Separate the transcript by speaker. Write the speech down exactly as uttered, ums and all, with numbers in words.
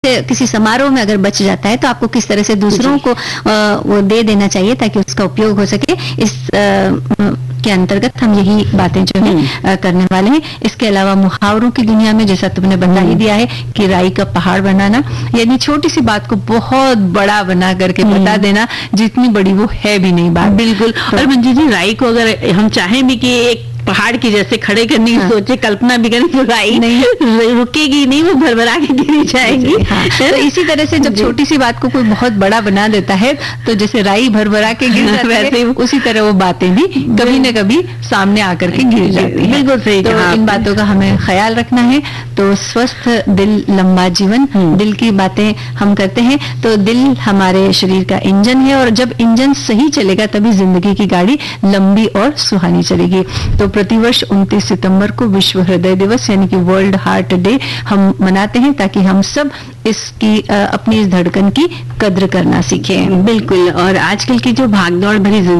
Speaker 1: किसी समारोह में अगर बच जाता है तो आपको किस तरह से दूसरों को आ, वो दे देना चाहिए ताकि उसका उपयोग हो सके। इस आ, के अंतर्गत हम यही बातें जो है करने वाले हैं। इसके अलावा मुहावरों की दुनिया में जैसा तुमने बता ही दिया है कि राई का पहाड़ बनाना, यानी छोटी सी बात को बहुत बड़ा बना करके बता देना, जितनी बड़ी वो है भी नहीं बात।
Speaker 2: बिल्कुल। और मंजू जी, राई को अगर हम चाहें भी कि एक पहाड़ की जैसे खड़े करने की हाँ। सोचे, कल्पना भी करें तो राई नहीं रुकेगी नहीं, वो भरभरा के गिरी जाएगी।
Speaker 1: हाँ। तो इसी तरह से जब छोटी सी बात को कोई बहुत बड़ा बना देता है तो जैसे राई भरभरा के गिर जाती है, उसी तरह वो बातें भी कभी न कभी सामने आकर के गिर जाती है।
Speaker 2: बिल्कुल सही।
Speaker 1: तो इन बातों का हमें ख्याल रखना है। तो स्वस्थ दिल लंबा जीवन, दिल की बातें हम करते हैं तो दिल हमारे शरीर का इंजन है, और जब इंजन सही चलेगा तभी जिंदगी की गाड़ी लंबी और सुहानी चलेगी। तो प्रतिवर्ष उनतीस सितंबर को विश्व हृदय दिवस यानी कि वर्ल्ड हार्ट डे हम मनाते हैं ताकि हम सब इसकी अपनी इस धड़कन की कद्र करना सीखें।
Speaker 2: बिल्कुल। और आजकल की जो भागदौड़ भरी